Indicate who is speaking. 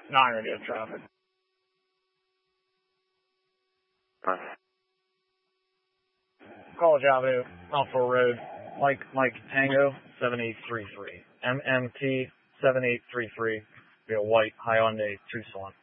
Speaker 1: Non-radio traffic. College Avenue, Mountford Road, Mike Tango 7833, MMT 7833, White Hyundai Tucson.